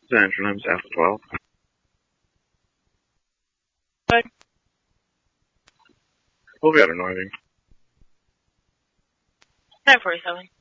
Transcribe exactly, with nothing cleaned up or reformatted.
Antronyms Alpha twelve. Good. We'll be out of Northing. nine forty-seven.